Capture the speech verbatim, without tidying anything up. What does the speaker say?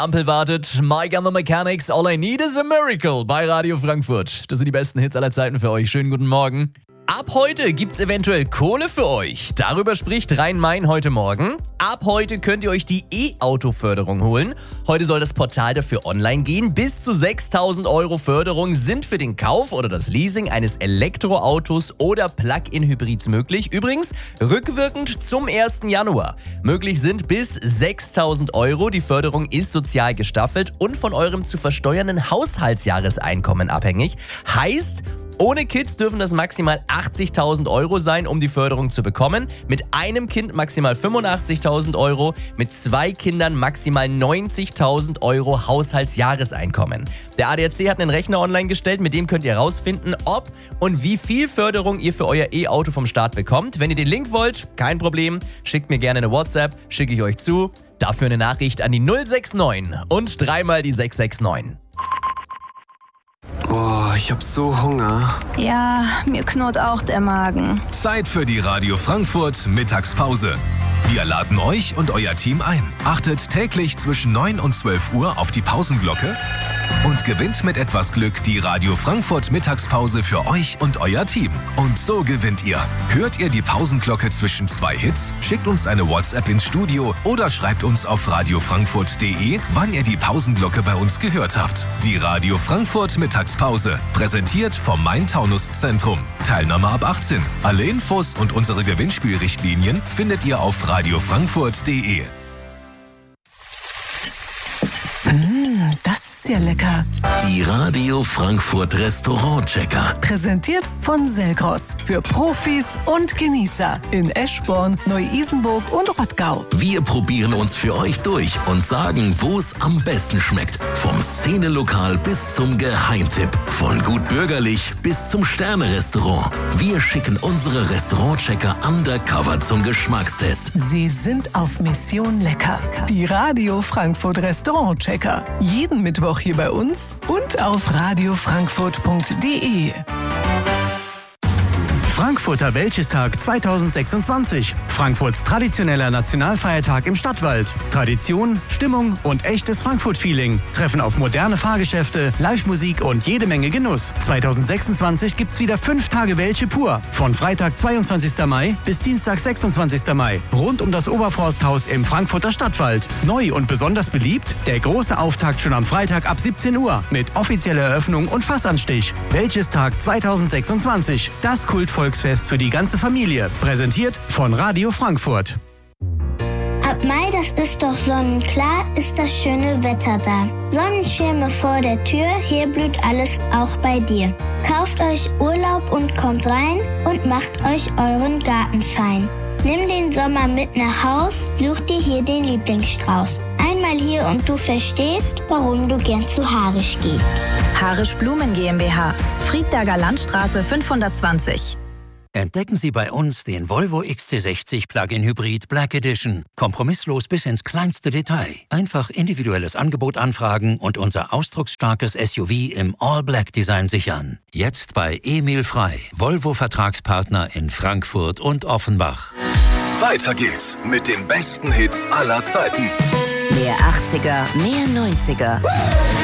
Ampel wartet, Mike and the Mechanics, All I Need is a Miracle bei Radio Frankfurt. Das sind die besten Hits aller Zeiten für euch. Schönen guten Morgen. Ab heute gibt's eventuell Kohle für euch. Darüber spricht Rhein-Main heute Morgen. Ab heute könnt ihr euch die E-Auto-Förderung holen. Heute soll das Portal dafür online gehen. Bis zu sechstausend Euro Förderung sind für den Kauf oder das Leasing eines Elektroautos oder Plug-in-Hybrids möglich. Übrigens rückwirkend zum ersten Januar. Möglich sind bis sechstausend Euro. Die Förderung ist sozial gestaffelt und von eurem zu versteuernden Haushaltsjahreseinkommen abhängig. Heißt, ohne Kids dürfen das maximal achtzigtausend Euro sein, um die Förderung zu bekommen. Mit einem Kind maximal fünfundachtzigtausend Euro, mit zwei Kindern maximal neunzigtausend Euro Haushaltsjahreseinkommen. Der A D A C hat einen Rechner online gestellt, mit dem könnt ihr herausfinden, ob und wie viel Förderung ihr für euer E-Auto vom Staat bekommt. Wenn ihr den Link wollt, kein Problem, schickt mir gerne eine WhatsApp, schicke ich euch zu. Dafür eine Nachricht an die null sechs neun und dreimal die sechs sechs neun. Oh, ich hab so Hunger. Ja, mir knurrt auch der Magen. Zeit für die Radio Frankfurt Mittagspause. Wir laden euch und euer Team ein. Achtet täglich zwischen neun und zwölf Uhr auf die Pausenglocke und gewinnt mit etwas Glück die Radio Frankfurt Mittagspause für euch und euer Team. Und so gewinnt ihr. Hört ihr die Pausenglocke zwischen zwei Hits? Schickt uns eine WhatsApp ins Studio oder schreibt uns auf radiofrankfurt punkt de, wann ihr die Pausenglocke bei uns gehört habt. Die Radio Frankfurt Mittagspause, präsentiert vom Main-Taunus-Zentrum. Teilnahme ab achtzehn. Alle Infos und unsere Gewinnspielrichtlinien findet ihr auf radiofrankfurt punkt de. Mmh, das ist ja lecker. Die Radio Frankfurt Restaurant-Checker. Präsentiert von Selgros. Für Profis und Genießer. In Eschborn, Neu-Isenburg und Rottgau. Wir probieren uns für euch durch und sagen, wo es am besten schmeckt. Vom Szenelokal bis zum Geheimtipp. Von gut bürgerlich bis zum Sterne-Restaurant. Wir schicken unsere Restaurant-Checker undercover zum Geschmackstest. Sie sind auf Mission lecker. Die Radio Frankfurt Restaurant-Checker. Jeden Mittwoch hier bei uns und auf radiofrankfurt punkt de. Frankfurter Wäldchestag zweitausendsechsundzwanzig. Frankfurts traditioneller Nationalfeiertag im Stadtwald. Tradition, Stimmung und echtes Frankfurt-Feeling. Treffen auf moderne Fahrgeschäfte, Live-Musik und jede Menge Genuss. zweitausendsechsundzwanzig gibt's wieder fünf Tage Wäldche pur. Von Freitag zweiundzwanzigsten Mai bis Dienstag sechsundzwanzigsten Mai. Rund um das Oberforsthaus im Frankfurter Stadtwald. Neu und besonders beliebt, der große Auftakt schon am Freitag ab siebzehn Uhr. Mit offizieller Eröffnung und Fassanstich. Wäldchestag zweitausendsechsundzwanzig. Das Kultvolksfest für die ganze Familie. Präsentiert von Radio Frankfurt. Ab Mai, das ist doch sonnenklar, ist das schöne Wetter da. Sonnenschirme vor der Tür, hier blüht alles auch bei dir. Kauft euch Urlaub und kommt rein und macht euch euren Garten fein. Nimm den Sommer mit nach Haus, such dir hier den Lieblingsstrauß. Einmal hier und du verstehst, warum du gern zu Harisch gehst. Harisch Blumen GmbH, Friedberger Landstraße fünfhundertzwanzig. Entdecken Sie bei uns den Volvo X C sechzig Plug-in Hybrid Black Edition. Kompromisslos bis ins kleinste Detail. Einfach individuelles Angebot anfragen und unser ausdrucksstarkes S U V im All-Black-Design sichern. Jetzt bei Emil Frei, Volvo-Vertragspartner in Frankfurt und Offenbach. Weiter geht's mit den besten Hits aller Zeiten. Mehr achtziger, mehr neunziger.